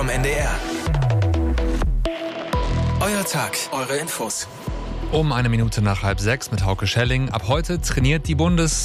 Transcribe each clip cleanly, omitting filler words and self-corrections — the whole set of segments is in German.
vom NDR. Euer Tag, eure Infos. Um 1 Minute nach 5:30 mit Hauke Schelling. Ab heute trainiert die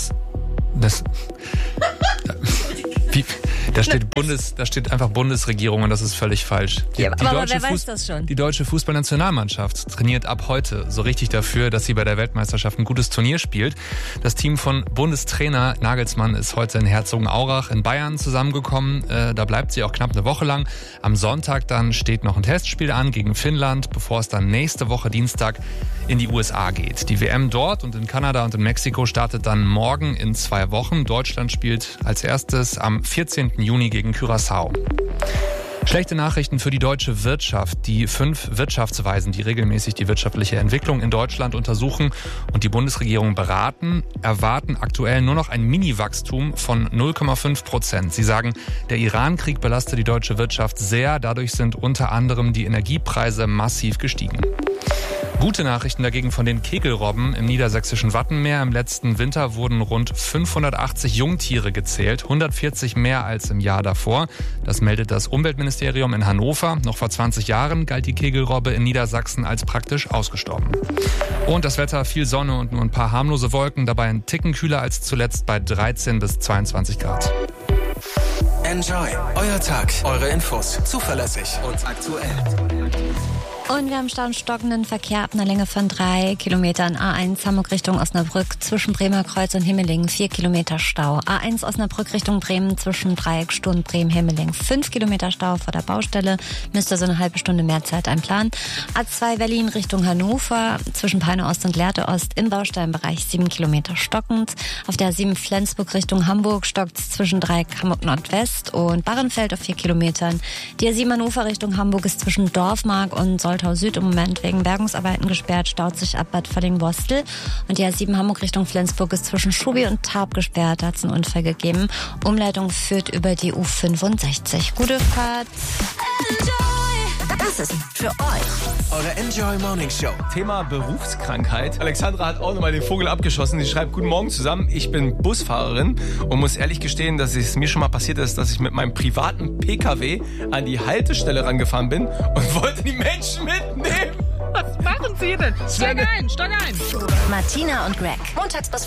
Da steht einfach Bundesregierung und das ist völlig falsch. Aber wer weiß das schon? Die deutsche Fußballnationalmannschaft trainiert ab heute so richtig dafür, dass sie bei der Weltmeisterschaft ein gutes Turnier spielt. Das Team von Bundestrainer Nagelsmann ist heute in Herzogenaurach in Bayern zusammengekommen. Da bleibt sie auch knapp eine Woche lang. Am Sonntag dann steht noch ein Testspiel an gegen Finnland, bevor es dann nächste Woche Dienstag in die USA geht. Die WM dort und in Kanada und in Mexiko startet dann morgen in 2 Wochen. Deutschland spielt als erstes am 14. Juni gegen Curaçao. Schlechte Nachrichten für die deutsche Wirtschaft. Die 5 Wirtschaftsweisen, die regelmäßig die wirtschaftliche Entwicklung in Deutschland untersuchen und die Bundesregierung beraten, erwarten aktuell nur noch ein Mini-Wachstum von 0,5%. Sie sagen, der Iran-Krieg belastet die deutsche Wirtschaft sehr. Dadurch sind unter anderem die Energiepreise massiv gestiegen. Gute Nachrichten dagegen von den Kegelrobben im niedersächsischen Wattenmeer. Im letzten Winter wurden rund 580 Jungtiere gezählt, 140 mehr als im Jahr davor. Das meldet das Umweltministerium in Hannover. Noch vor 20 Jahren galt die Kegelrobbe in Niedersachsen als praktisch ausgestorben. Und das Wetter, viel Sonne und nur ein paar harmlose Wolken, dabei ein Ticken kühler als zuletzt bei 13 bis 22 Grad. Enjoy. Euer Tag, eure Infos. Zuverlässig und aktuell. Und wir haben stockenden Verkehr ab einer Länge von 3 Kilometern. A1 Hamburg Richtung Osnabrück zwischen Bremerkreuz und Himmelingen 4 Kilometer Stau. A1 Osnabrück Richtung Bremen zwischen Dreiecksstuhl und Bremen-Himmelingen 5 Kilometer Stau vor der Baustelle. Müsste so eine halbe Stunde mehr Zeit einplanen. A2 Berlin Richtung Hannover zwischen Peine Ost und Lehrte Ost im Baustellenbereich 7 Kilometer stockend. Auf der A7 Flensburg Richtung Hamburg stockt zwischen Dreieck Hamburg Nordwest und Barrenfeld auf 4 Kilometern. Die A7 Hannover Richtung Hamburg ist zwischen Dorfmark und Soltau Süd im Moment wegen Bergungsarbeiten gesperrt, staut sich ab Bad Völling-Borstel. Und die A7 Hamburg Richtung Flensburg ist zwischen Schubi und Tarp gesperrt. Da hat es einen Unfall gegeben. Umleitung führt über die U65. Gute Fahrt. Das ist für euch Eure Enjoy Morning Show. Thema Berufskrankheit. Alexandra hat auch nochmal den Vogel abgeschossen. Sie schreibt: Guten Morgen zusammen. Ich bin Busfahrerin und muss ehrlich gestehen, dass es mir schon mal passiert ist, dass ich mit meinem privaten PKW an die Haltestelle rangefahren bin und wollte die Menschen mitnehmen. Was machen Sie denn? Steig ein! Martina und Greg. Montags bis